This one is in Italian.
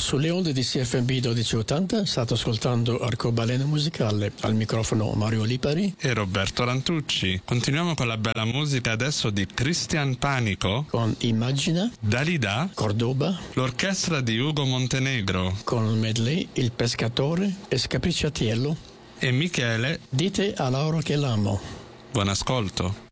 Sulle onde di CFMB 1280 state ascoltando Arcobaleno Musicale. Al microfono Mario Lipari e Roberto Lantucci. Continuiamo con la bella musica adesso di Cristian Panico con Immagina, Dalida, Cordoba, l'orchestra di Ugo Montenegro con il medley Il Pescatore e Scapricciatiello e Michele. Dite a Laura che l'amo. Buon ascolto.